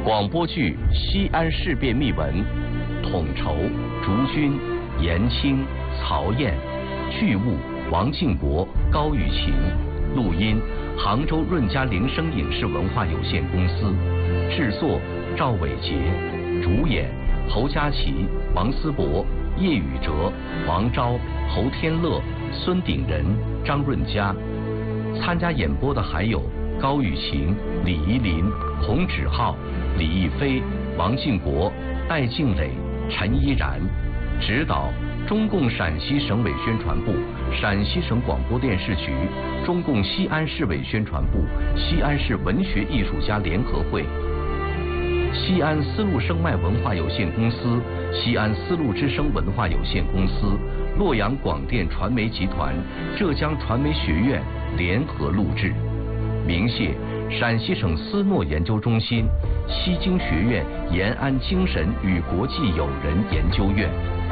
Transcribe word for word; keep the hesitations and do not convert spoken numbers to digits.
广播剧《西安事变秘闻》，统筹竹君、严青、曹燕，剧务王敬国、高雨晴，录音杭州润嘉铃声影视文化有限公司，制作赵伟杰，主演侯佳琪、王思博、叶宇哲、王钊、侯天乐、孙鼎仁、张润佳。参加演播的还有高雨晴、李怡林、洪芷浩、李逸飞、王敬国、戴静蕾、陈依然。指导中共陕西省委宣传部、陕西省广播电视局、中共西安市委宣传部、西安市文学艺术家联合会、西安丝路声脉文化有限公司、西安丝路之声文化有限公司、洛阳广电传媒集团、浙江传媒学院联合录制。鸣谢陕西省思诺研究中心、西京学院延安精神与国际友人研究院。